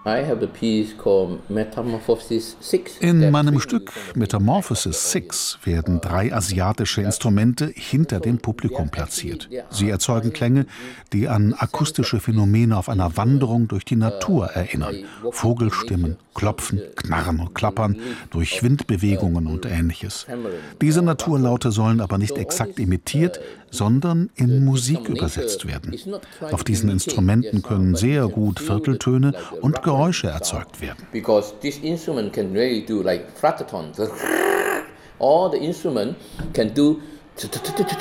In meinem Stück Metamorphosis 6 werden 3 asiatische Instrumente hinter dem Publikum platziert. Sie erzeugen Klänge, die an akustische Phänomene auf einer Wanderung durch die Natur erinnern. Vogelstimmen, Klopfen, Knarren und Klappern, durch Windbewegungen und Ähnliches. Diese Naturlaute sollen aber nicht exakt imitiert, sondern in Musik übersetzt werden. Auf diesen Instrumenten können sehr gut Vierteltöne und Geräusche erzeugt werden. Because this instrument can really do like flutter tones. All the instrument can do